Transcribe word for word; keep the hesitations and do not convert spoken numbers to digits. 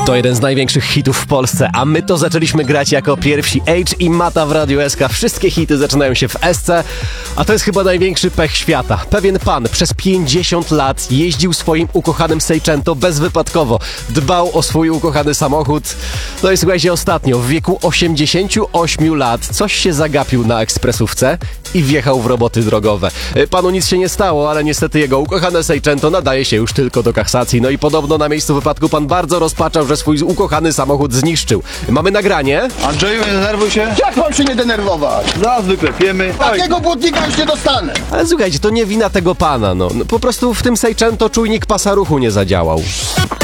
To jeden z największych hitów w Polsce, a my to zaczęliśmy grać jako pierwsi. H i Mata w Radiu S K. Wszystkie hity zaczynają się w S C, a to jest chyba największy pech świata. Pewien pan przez pięćdziesiąt lat jeździł swoim ukochanym Seicento bezwypadkowo. Dbał o swój ukochany samochód. No i słuchajcie, ostatnio w wieku osiemdziesięciu ośmiu lat coś się zagapił na ekspresówce i wjechał w roboty drogowe. Panu nic się nie stało, ale niestety jego ukochane Seicento nadaje się już tylko do kasacji. No i podobno na miejscu wypadku pan bardzo rozpaczał, że swój ukochany samochód zniszczył. Mamy nagranie? Andrzeju, nie denerwuj się. Jak mam się nie denerwować? Zaraz wyklepiemy. Takiego błotnika już nie dostanę. Ale słuchajcie, to nie wina tego pana, no. no po prostu w tym Seicento czujnik pasa ruchu nie zadziałał.